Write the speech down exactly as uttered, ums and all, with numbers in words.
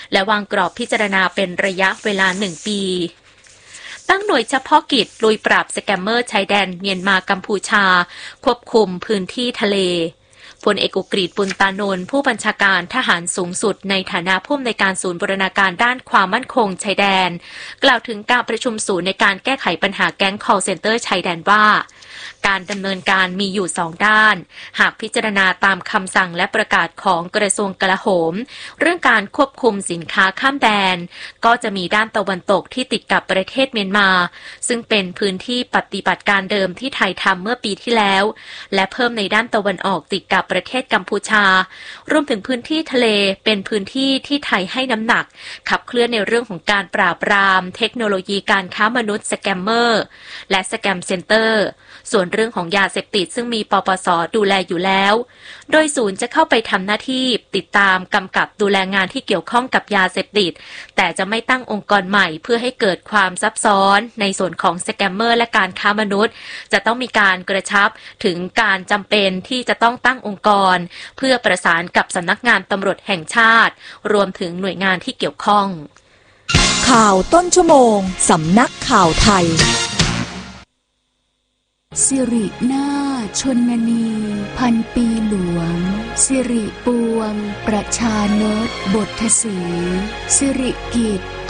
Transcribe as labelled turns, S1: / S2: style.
S1: และวางกรอบพิจารณาเป็นระยะเวลาหนึ่งปีตั้งหน่วยเฉพาะกิจลุยปราบสแกมเมอร์ชายแดนเมียนมากัมพูชาควบคุมพื้นที่ทะเลพลเอกอุกฤษ ปุณตานนท์ผู้บัญชาการทหารสูงสุดในฐานะผู้อำนวยการศูนย์บูรณาการด้านความมั่นคงชายแดนกล่าวถึงการประชุมศูนย์ในการแก้ไขปัญหาแก๊ง call center ชายแดนว่าการดำเนินการมีอยู่สองด้านหากพิจารณาตามคำสั่งและประกาศของกระทรวงกลาโหมเรื่องการควบคุมสินค้าข้ามแดนก็จะมีด้านตะวันตกที่ติดกับประเทศเมียนมาซึ่งเป็นพื้นที่ปฏิบัติการเดิมที่ไทยทำเมื่อปีที่แล้วและเพิ่มในด้านตะวันออกติดกับประเทศกัมพูชารวมถึงพื้นที่ทะเลเป็นพื้นที่ที่ไทยให้น้ำหนักขับเคลื่อนในเรื่องของการปราบปรามเทคโนโลยีการค้ามนุษย์สแกมเมอร์และสแกมเซ็นเตอร์ส่วนเรื่องของยาเสพติดซึ่งมีปปส.ดูแลอยู่แล้วโดยศูนย์จะเข้าไปทำหน้าที่ติดตามกำกับดูแลงานที่เกี่ยวข้องกับยาเสพติดแต่จะไม่ตั้งองค์กรใหม่เพื่อให้เกิดความซับซ้อนในส่วนของสแกมเมอร์และการค้ามนุษย์จะต้องมีการกระชับถึงการจำเป็นที่จะต้องตั้งองค์กรเพื่อประสานกับสำนักงานตำรวจแห่งชาติรวมถึงหน่วยงานที่เกี่ยวข้อง
S2: ข่าวต้นชั่วโมงสำนักข่าวไทย
S3: สิรินาถชนนีพันปีหลวงสิริปวงประชานตบทศรีสิริกิจ